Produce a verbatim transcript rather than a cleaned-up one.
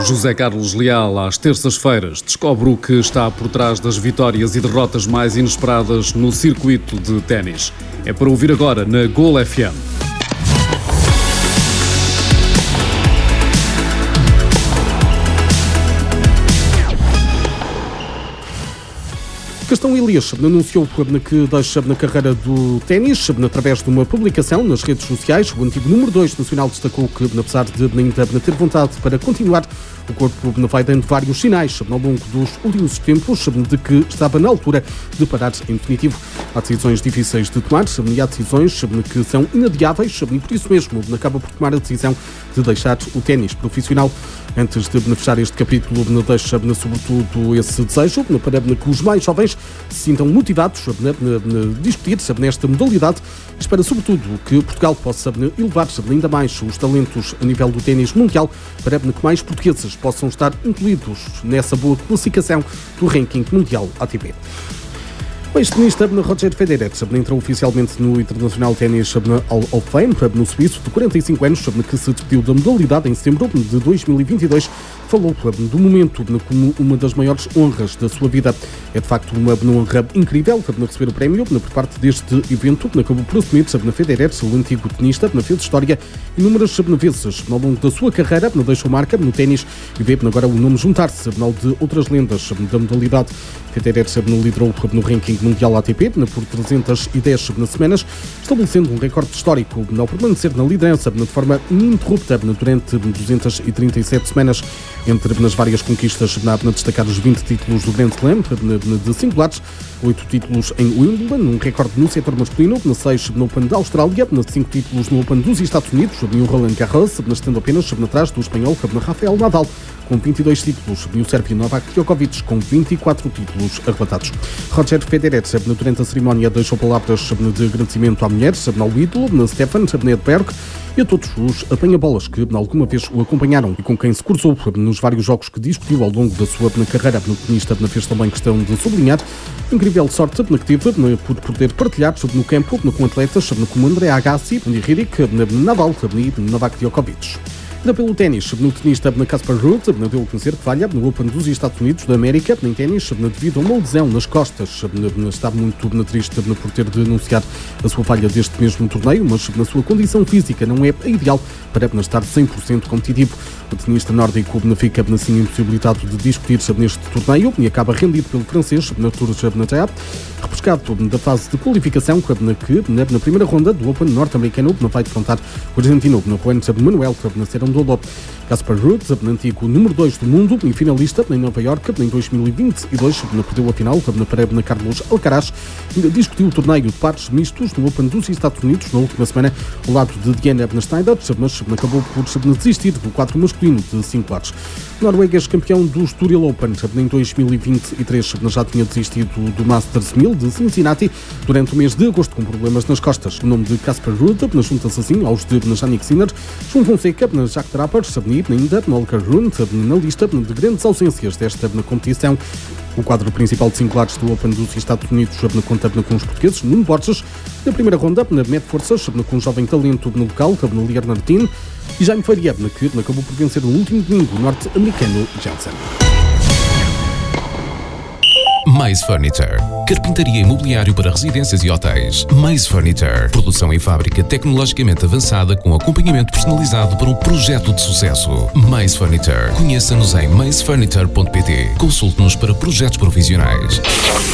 José Carlos Leal, às terças-feiras, descobre o que está por trás das vitórias e derrotas mais inesperadas no circuito de ténis. É para ouvir agora na Gol F M. Gastão Elias anunciou que deixa na carreira do ténis através de uma publicação nas redes sociais. O antigo número dois nacional destacou que, apesar de ainda ter vontade para continuar, o corpo vai dando vários sinais ao longo dos últimos tempos de que estava na altura de parar em definitivo. Há decisões difíceis de tomar e há decisões que são inadiáveis e por isso mesmo acaba por tomar a decisão de deixar o ténis profissional. Antes de fechar este capítulo, deixa sobretudo esse desejo para que os mais jovens se sintam motivados a discutir nesta modalidade. Espera sobretudo que Portugal possa elevar ainda mais os talentos a nível do ténis mundial para que mais portugueses possam estar incluídos nessa boa classificação do ranking mundial A T P. O ex-tenista Roger Federer entrou oficialmente no International Tennis Hall of Fame, no suíço de quarenta e cinco anos, que se despediu da modalidade em setembro de dois mil e vinte e dois. Falou do momento como uma das maiores honras da sua vida. É de facto uma honra incrível receber o prémio por parte deste evento, que acabou por assumir na Federer, o antigo tenista, fez história inúmeras vezes ao longo da sua carreira, deixou marca no ténis e vê agora o nome juntar-se ao de outras lendas da modalidade. Federer liderou no ranking mundial A T P por trezentas e dez semanas, estabelecendo um recorde histórico ao permanecer na liderança de forma ininterrupta durante duzentas e trinta e sete semanas. Entre nas várias conquistas, na destacar os vinte títulos do Grand Slam de singulares, oito títulos em Wimbledon, um recorde no setor masculino, seis no Open da Austrália, cinco títulos no Open dos Estados Unidos, e o Roland Garros, estando apenas atrás do espanhol Rafael Nadal, com vinte e dois títulos, e o sérvio Novak Djokovic com vinte e quatro títulos arrebatados. Roger Federer, durante a cerimónia, deixou palavras de agradecimento à mulher, ao ídolo, Stefan Edberg, e a todos os apanha-bolas que alguma vez o acompanharam e com quem se cruzou nos vários jogos que discutiu ao longo da sua carreira. No tenista fez também questão de sublinhar a incrível sorte que teve por poder partilhar no campo com atletas como André Agassi, Ririk, Nadal e Novak Djokovic. Ainda pelo ténis, no tenista Casper Ruud deu a conhecer que falha no Open dos Estados Unidos da América em ténis devido a uma lesão nas costas. Está muito triste por ter de anunciar a sua falha deste mesmo torneio, mas na sua condição física não é a ideal para estar cem por cento competitivo. O tenista nórdico fica assim impossibilitado de discutir neste torneio e acaba rendido pelo francês Arthur Bernat, repescado da fase de qualificação que na primeira ronda do Open norte-americano vai defrontar o argentino Juan Manuel Serão. Casper Ruud, antigo número dois do mundo e finalista em Nova Iorque em dois mil e vinte e dois, perdeu a final para Carlos Alcaraz, discutiu o torneio de pares mistos no Open dos Estados Unidos na última semana ao lado de Diana Schneider, mas acabou por desistir do quadro masculino de cinco pares. O norueguês campeão do Estoril Open em dois mil e vinte e três já tinha desistido do Masters mil de Cincinnati durante o mês de agosto com problemas nas costas. O nome de Casper Ruud junta-se assim aos de Jannik Sinner, João Fonseca, Jack Draper e ainda Holger Rune na lista de grandes ausências desta competição. O quadro principal de singulares do Open dos Estados Unidos conta com os portugueses Nuno Borges. Na primeira ronda, mete forças com um jovem talento no local, no Lier Martin, e Jaime Faria, que acabou por vencer no último domingo o norte-americano Jensen. Maze Furniture. Carpintaria imobiliário para residências e hotéis. Maze Furniture. Produção em fábrica tecnologicamente avançada com acompanhamento personalizado para um projeto de sucesso. Maze Furniture. Conheça-nos em maze furniture ponto pt. Consulte-nos para projetos profissionais.